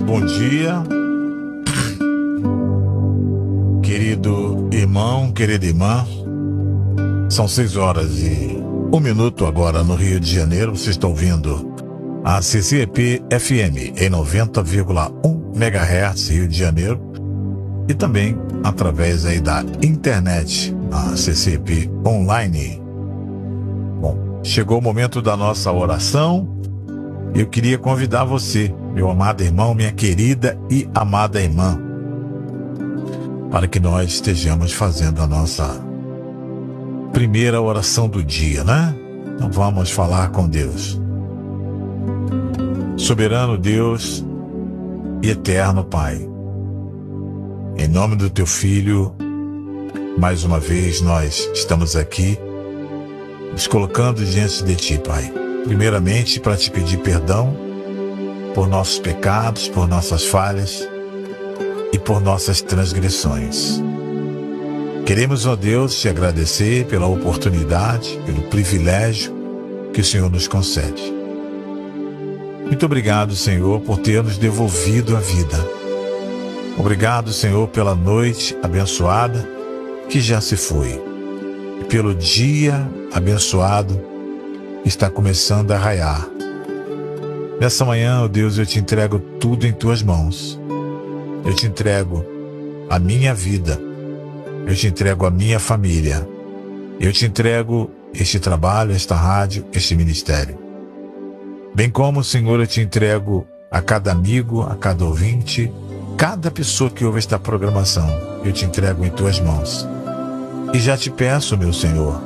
bom dia. Querido irmão, querida irmã, são 6h01 agora no Rio de Janeiro. Você está ouvindo a CCEP FM em 90,1 MHz Rio de Janeiro e também através aí da internet, a CCEP online. Bom, chegou o momento da nossa oração. Eu queria convidar você, meu amado irmão, minha querida e amada irmã, para que nós estejamos fazendo a nossa primeira oração do dia, né? Então vamos falar com Deus. Soberano Deus e eterno Pai, em nome do Teu Filho, mais uma vez nós estamos aqui, nos colocando diante de Ti, Pai. Primeiramente, para Te pedir perdão por nossos pecados, por nossas falhas e por nossas transgressões. Queremos, ó Deus, Te agradecer pela oportunidade, pelo privilégio que o Senhor nos concede. Muito obrigado, Senhor, por ter nos devolvido a vida. Obrigado, Senhor, pela noite abençoada que já se foi e pelo dia abençoado que está começando a raiar. Nessa manhã, ó Deus, eu Te entrego tudo em Tuas mãos. Eu Te entrego a minha vida. Eu Te entrego a minha família. Eu Te entrego este trabalho, esta rádio, este ministério. Bem como, Senhor, eu Te entrego a cada amigo, a cada ouvinte, cada pessoa que ouve esta programação. Eu Te entrego em Tuas mãos. E já Te peço, meu Senhor,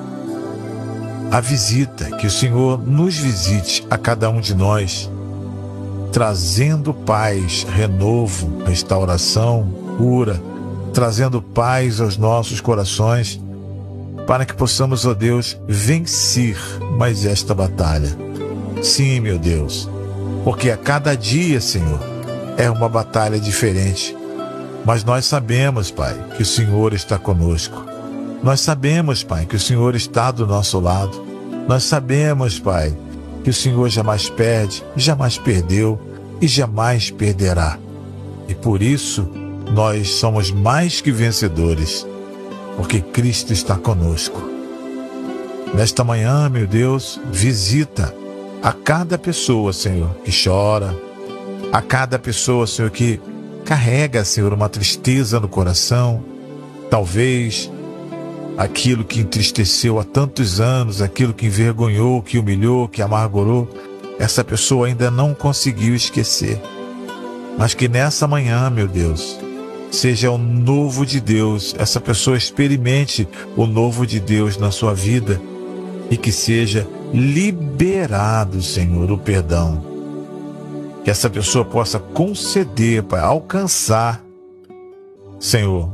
a visita, que o Senhor nos visite a cada um de nós, trazendo paz, renovo, restauração, cura, trazendo paz aos nossos corações, para que possamos, ó Deus, vencer mais esta batalha. Sim, meu Deus, porque a cada dia, Senhor, é uma batalha diferente, mas nós sabemos, Pai, que o Senhor está conosco. Nós sabemos, Pai, que o Senhor está do nosso lado. Nós sabemos, Pai, que o Senhor jamais perde, jamais perdeu e jamais perderá. E por isso, nós somos mais que vencedores, porque Cristo está conosco. Nesta manhã, meu Deus, visita a cada pessoa, Senhor, que chora, a cada pessoa, Senhor, que carrega, Senhor, uma tristeza no coração, talvez aquilo que entristeceu há tantos anos, aquilo que envergonhou, que humilhou, que amargurou, essa pessoa ainda não conseguiu esquecer. Mas que nessa manhã, meu Deus, seja o novo de Deus, essa pessoa experimente o novo de Deus na sua vida e que seja liberado, Senhor, o perdão. Que essa pessoa possa conceder, Pai, alcançar, Senhor,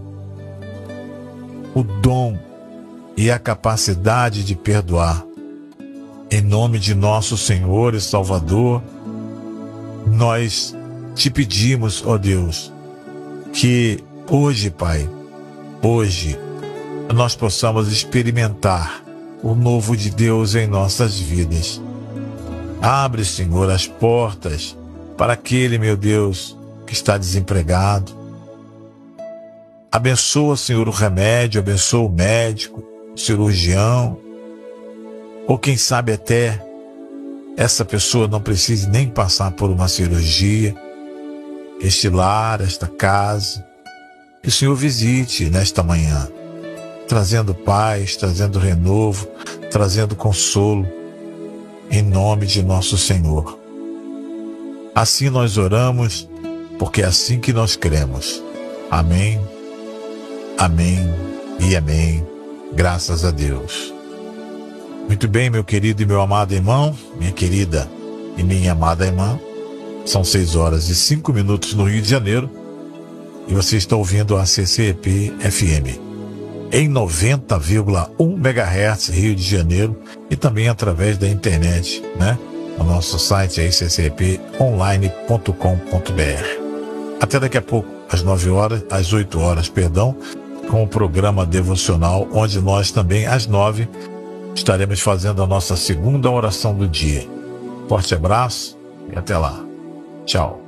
o dom e a capacidade de perdoar. Em nome de nosso Senhor e Salvador, nós Te pedimos, ó Deus, que hoje, Pai, hoje, nós possamos experimentar o novo de Deus em nossas vidas. Abre, Senhor, as portas para aquele, meu Deus, que está desempregado. Abençoa, Senhor, o remédio, abençoa o médico, o cirurgião, ou quem sabe até essa pessoa não precise nem passar por uma cirurgia. Este lar, esta casa, que o Senhor visite nesta manhã, trazendo paz, trazendo renovo, trazendo consolo, em nome de nosso Senhor. Assim nós oramos, porque é assim que nós cremos. Amém, amém e amém. Graças a Deus. Muito bem, meu querido e meu amado irmão, minha querida e minha amada irmã. São 6h05 no Rio de Janeiro e você está ouvindo a CCEP FM em 90,1 MHz Rio de Janeiro e também através da internet, né? O nosso site é ccponline.com.br. Até daqui a pouco, às 8h, com o programa devocional, onde nós também, às 9h, estaremos fazendo a nossa segunda oração do dia. Forte abraço e até lá. Tchau.